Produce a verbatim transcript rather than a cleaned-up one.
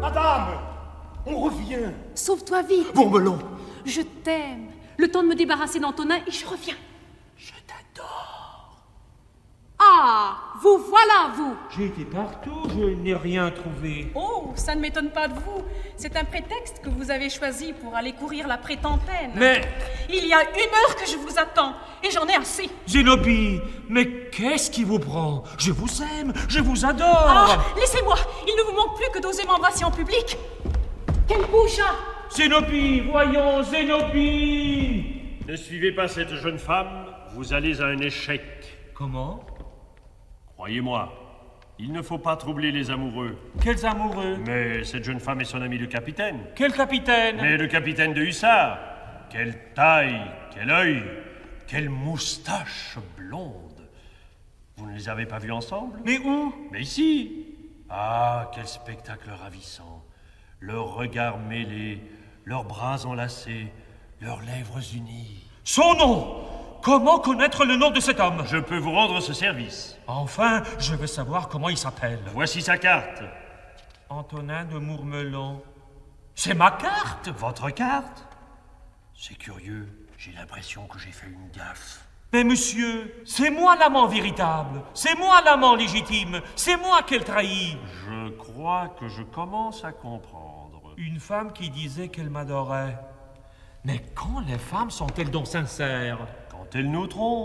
Madame, on revient. Sauve-toi vite. Bourmelon. Je t'aime. Le temps de me débarrasser d'Antonin et je reviens. Je t'adore. Ah, vous voilà, vous. J'ai été partout, je n'ai rien trouvé. Oh, ça ne m'étonne pas de vous. C'est un prétexte que vous avez choisi pour aller courir la prétentaine. Mais... Il y a une heure que je vous attends, et j'en ai assez. Zénobie, mais qu'est-ce qui vous prend? Je vous aime, je vous adore. Ah, laissez-moi. Il ne vous manque plus que d'oser m'embrasser en public. Quel beau chat. Zénobie, voyons, Zénobie. Ne suivez pas cette jeune femme, vous allez à un échec. Comment? Croyez-moi, il ne faut pas troubler les amoureux. Quels amoureux? Mais cette jeune femme est son ami le capitaine. Quel capitaine? Mais le capitaine de hussards. Quelle taille, quel œil, quelle moustache blonde. Vous ne les avez pas vus ensemble? Mais où? Mais ici. Ah, quel spectacle ravissant. Leurs regards mêlés, leurs bras enlacés, leurs lèvres unies. Son nom! Comment connaître le nom de cet homme? Je peux vous rendre ce service. Enfin, je veux savoir comment il s'appelle. Voici sa carte. Antonin de Mourmelon. C'est ma carte? Votre carte? C'est curieux, j'ai l'impression que j'ai fait une gaffe. Mais monsieur, c'est moi l'amant véritable, c'est moi l'amant légitime, c'est moi qu'elle trahit. Je crois que je commence à comprendre. Une femme qui disait qu'elle m'adorait. Mais quand les femmes sont-elles donc sincères? Quand elle nous trompe.